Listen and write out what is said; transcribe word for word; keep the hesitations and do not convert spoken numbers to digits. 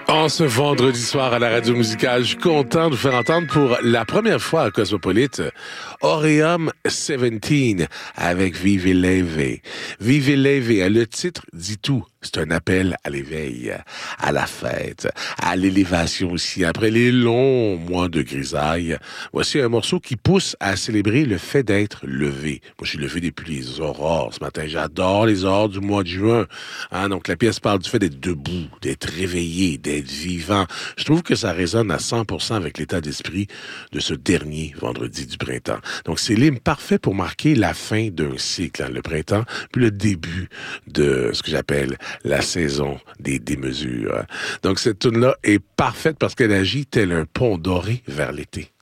En ce vendredi soir à la radio musicale, je suis content de vous faire entendre pour la première fois à Cosmopolite Aureum dix-sept avec Vive Leve. Vive Leve, le titre dit tout. C'est un appel à l'éveil, à la fête, à l'élévation aussi. Après les longs mois de grisaille, voici un morceau qui pousse à célébrer le fait d'être levé. Moi, je suis levé depuis les aurores ce matin. J'adore les aurores du mois de juin. Hein? Donc, la pièce parle du fait d'être debout, d'être réveillé, d'être vivant. Je trouve que ça résonne à cent pour cent avec l'état d'esprit de ce dernier vendredi du printemps. Donc, c'est l'hymne parfait pour marquer la fin d'un cycle, hein, le printemps, puis le début de ce que j'appelle la saison des démesures. Donc, cette tune-là est parfaite parce qu'elle agit tel un pont doré vers l'été.